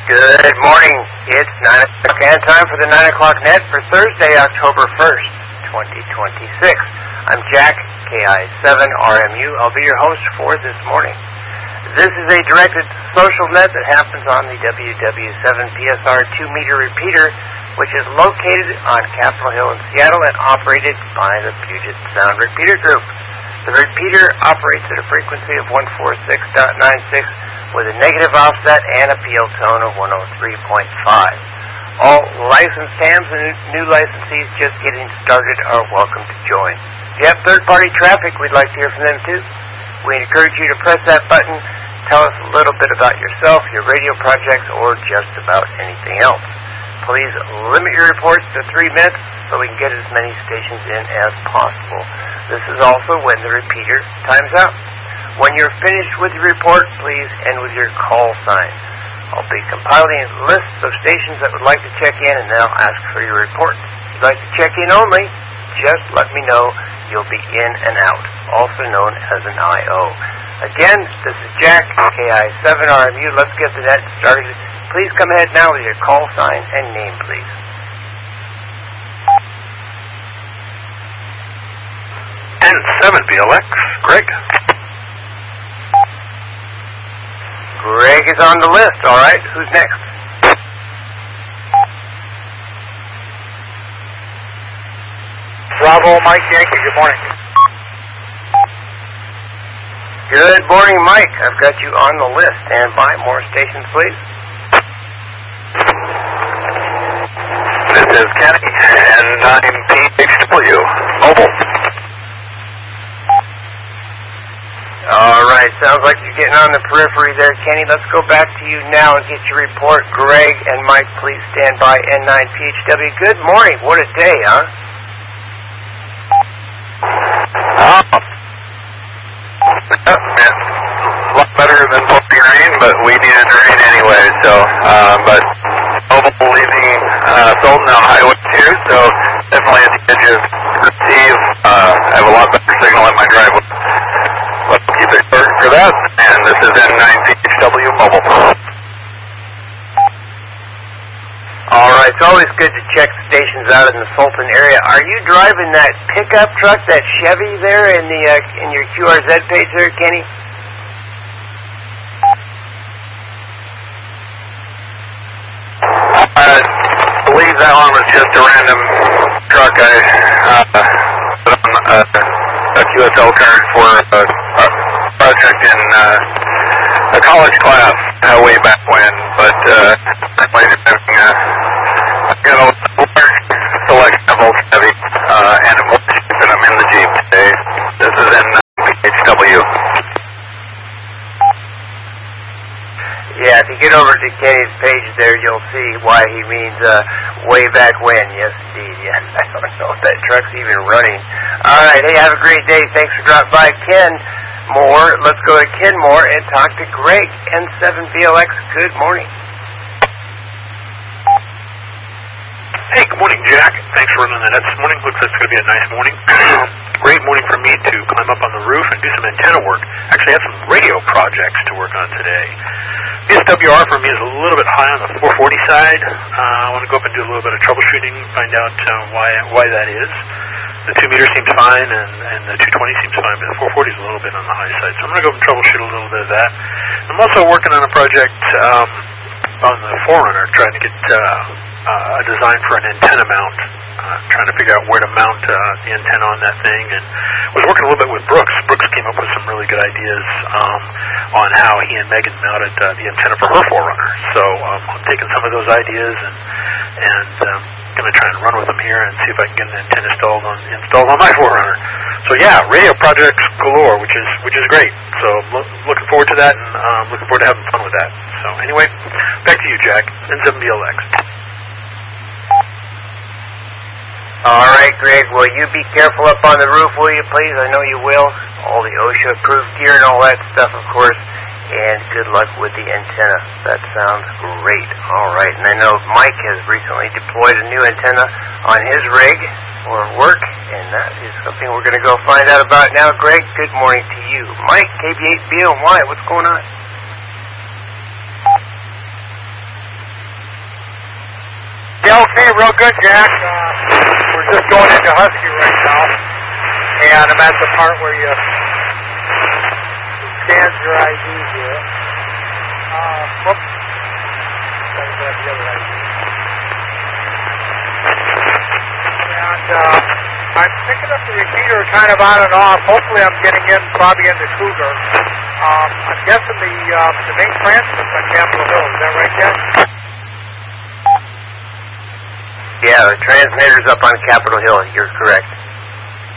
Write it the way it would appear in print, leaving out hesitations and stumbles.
Good morning. It's 9 o'clock and time for the 9 o'clock net for Thursday, October 1st, 2026. I'm Jack, KI7RMU. I'll be your host for this morning. This is a directed social net that happens on the WW7PSR 2-meter repeater, which is located on Capitol Hill in Seattle and operated by the Puget Sound Repeater Group. The repeater operates at a frequency of 146.96 with a negative offset and a PL tone of 103.5. All licensed hams and new licensees just getting started are welcome to join. If you have third-party traffic, we'd like to hear from them too. We encourage you to press that button, tell us a little bit about yourself, your radio projects, or just about anything else. Please limit your reports to 3 minutes so we can get as many stations in as possible. This is also when the repeater times out. When you're finished with your report, please end with your call sign. I'll be compiling lists of stations that would like to check in, and then I'll ask for your report. If you'd like to check in only, just let me know. You'll be in and out, also known as an I.O. Again, this is Jack, KI7RMU. Let's get the net started. Please come ahead now with your call sign and name, please. N7BLX, Greg. Greg is on the list, all right. Who's next? Bravo, Mike Yankee, good morning. Good morning, Mike. I've got you on the list. Stand by. More stations, please. This is Kenny, N9PHW, mobile. All right, sounds like you're getting on the periphery there, Kenny. Let's go back to you now and get your report. Greg and Mike, please stand by. N9PHW. Good morning. What a day, huh? A lot better than pouring rain, but we needed rain anyway, so, but mobile leaving Sultan on Highway 2, so definitely at the edge of receive. I have a lot better signal in my driveway. Let's keep it short for that, and this is N9PHW mobile. All right, it's always good to check stations out in the Sultan area. Are you driving that pickup truck, that Chevy there in the in your QRZ page there, Kenny? I believe that one was just a random truck I put on a QSL card for a project in a college class way back when, but later I've got a large selection of old Chevy, and I'm and I'm in the Jeep today. This is in PHW. Yeah, if you get over to Kenny's page there, you'll see why he means way back when. Yes, indeed. Yeah, I don't know if that truck's even running. All right, hey, have a great day. Thanks for dropping by. Ken Moore, let's go to Ken Moore and talk to Greg, N7BLX. Good morning. Hey, good morning, Jack. Thanks for running the net this morning. Looks like it's going to be a nice morning. Great morning for me to climb up on the roof and do some antenna work. Actually, I have some radio projects to work on today. SWR for me is a little bit high on the 440 side. I want to go up and do a little bit of troubleshooting, find out why that is. The 2-meter seems fine, and the 220 seems fine, but the 440 is a little bit on the high side. So I'm going to go up and troubleshoot a little bit of that. I'm also working on a project on the Forerunner, trying to get a design for an antenna mount. Trying to figure out where to mount the antenna on that thing, and was working a little bit with Brooks. Brooks came up with some really good ideas on how he and Megan mounted the antenna for her Forerunner. So I'm taking some of those ideas and going to try and run with them here and see if I can get an antenna installed on my Forerunner. So yeah, radio projects galore, which is great. So looking forward to that, and looking forward to having fun with that. So anyway, back to you, Jack. N7BLX. All right, Greg, will you be careful up on the roof, will you, please? I know you will. All the OSHA-approved gear and all that stuff, of course. And good luck with the antenna. That sounds great. All right, and I know Mike has recently deployed a new antenna on his rig for work, and that is something we're going to go find out about now. Greg, good morning to you. Mike, KB8BNY, what's going on? Okay, real good, Jack. We're just going into Husky right now, and I'm at the part where you scan your ID here. Whoops. Gotta grab the other ID. And I'm picking up the repeater kind of on and off. Hopefully I'm getting in, probably into Cougar. I'm guessing the main transmit's on Capitol Hill. Is that right, Jack? Yeah, the transmitter's up on Capitol Hill. You're correct.